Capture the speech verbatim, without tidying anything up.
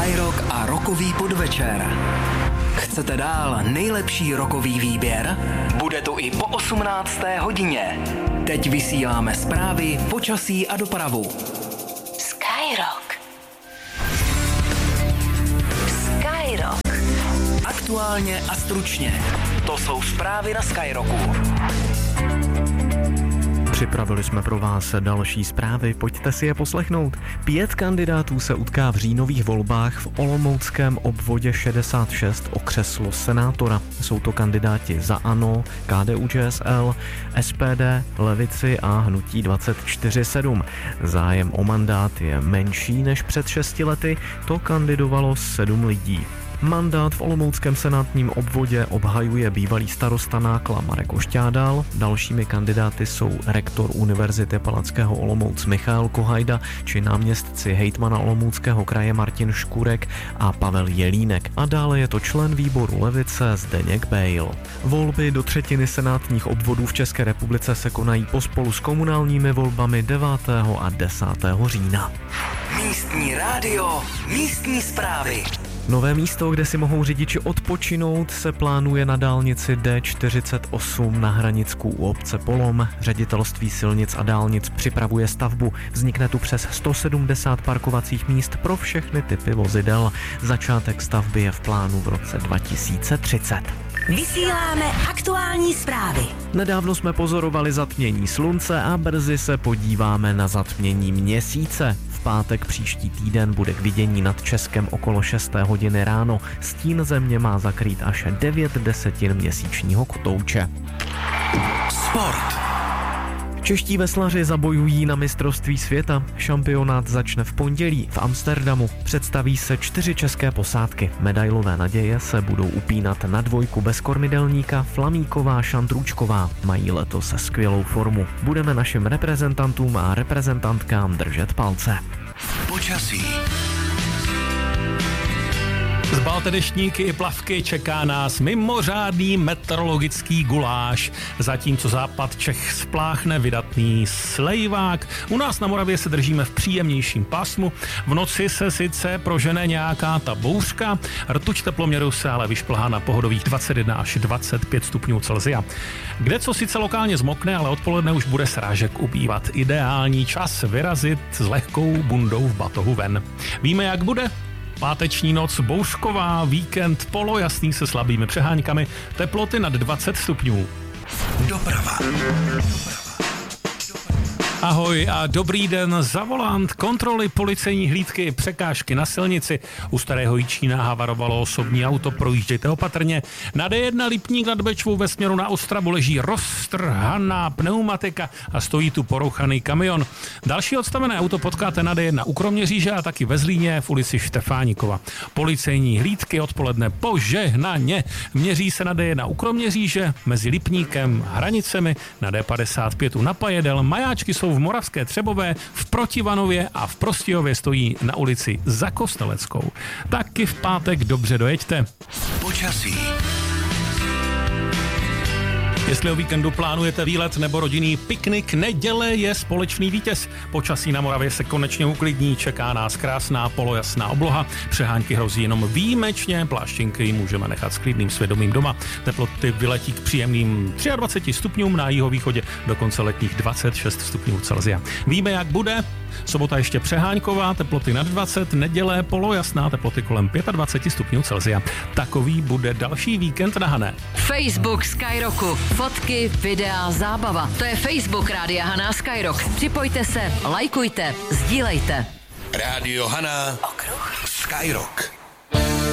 Skyrock a rokový podvečer. Chcete dál nejlepší rokový výběr? Bude to i po osmnácté hodině. Teď vysíláme zprávy, počasí a dopravu. Skyrock. Skyrock. Aktuálně a stručně. To jsou zprávy na Skyrocku. Připravili jsme pro vás další zprávy, pojďte si je poslechnout. Pět kandidátů se utká v říjnových volbách v olomouckém obvodě šedesát šest o křeslo senátora. Jsou to kandidáti za ANO, K D U Č S L, S P D, Levici a Hnutí dvacet čtyři sedm. Zájem o mandát je menší než před šesti lety, to kandidovalo sedm lidí. Mandát v olomouckém senátním obvodě obhajuje bývalý starosta Nákla Marek Ošťádal. Dalšími kandidáty jsou rektor Univerzity Palackého Olomouc Michael Kohajda či náměstci hejtmana Olomouckého kraje Martin Škurek a Pavel Jelínek. A dále je to člen výboru Levice Zdeněk Bejl. Volby do třetiny senátních obvodů v České republice se konají pospolu s komunálními volbami devátého a desátého října. Místní rádio, místní zprávy. Nové místo, kde si mohou řidiči odpočinout, se plánuje na dálnici D čtyřicet osm na Hranicku u obce Polom. Ředitelství silnic a dálnic připravuje stavbu. Vznikne tu přes sto sedmdesát parkovacích míst pro všechny typy vozidel. Začátek stavby je v plánu v roce dva tisíce třicet. Vysíláme aktuální zprávy. Nedávno jsme pozorovali zatmění slunce a brzy se podíváme na zatmění měsíce. V pátek příští týden bude k vidění nad Českem okolo šesté hodiny ráno. Stín země má zakrýt až devět desetin měsíčního kotouče. Sport. Čeští veslaři zabojují na mistrovství světa. Šampionát začne v pondělí v Amsterdamu. Představí se čtyři české posádky. Medailové naděje se budou upínat na dvojku bez kormidelníka Flamíková Šandrůčková. Mají letos skvělou formu. Budeme našim reprezentantům a reprezentantkám držet palce. Počasí. Zbalte deštníky i plavky, čeká nás mimořádný meteorologický guláš. Zatímco západ Čech spláchne vydatný slejvák. U nás na Moravě se držíme v příjemnějším pásmu. V noci se sice prožene nějaká ta bouřka. Rtuť teploměru se ale vyšplhá na pohodových dvacet jedna až dvacet pět stupňů Celsia. Kde co sice lokálně zmokne, ale odpoledne už bude srážek ubývat. Ideální čas vyrazit s lehkou bundou v batohu ven. Víme, jak bude? Páteční noc bouřková, víkend polojasný se slabými přeháňkami, teploty nad dvacet stupňů. Doprava. Ahoj a dobrý den, za volant, kontroly, policejní hlídky, překážky na silnici. U Starého Jičína havarovalo osobní auto, projíždějte opatrně. Na D jedna Lipník nad Bečvou ve směru na Ostravu leží roztrhaná pneumatika a stojí tu porouchaný kamion. Další odstavené auto potkáte na D jedna u Kroměříže a taky ve Zlíně v ulici Štefánikova. Policejní hlídky odpoledne požehnaně. Měří se na D jedna u Kroměříže, mezi Lipníkem, Hranicemi, na D padesát pět na Pajedel, majáčky jsou v Moravské Třebové, v Protivanově a v Prostějově stojí na ulici Za Kosteleckou. Taky v pátek dobře dojeďte. Počasí. Jestli o víkendu plánujete výlet nebo rodinný piknik, neděle je společný vítěz. Počasí na Moravě se konečně uklidní, čeká nás krásná polojasná obloha. Přehánky hrozí jenom výjimečně, pláštěnky můžeme nechat s klidným svědomím doma. Teploty vyletí k příjemným dvaceti třem stupňům, na jihovýchodě dokonce letních dvacet šest stupňů Celsia. Víme, jak bude? Sobota ještě přehánková, teploty nad dvacet, neděle polojasná, teploty kolem dvacet pět stupňů Celsia. Takový bude další víkend na Hané. Facebook Skyrocku. Fotky, videa, zábava. To je Facebook Rádia Haná Skyrock. Připojte se, lajkujte, sdílejte. Rádio Haná. Okruh. Skyrock.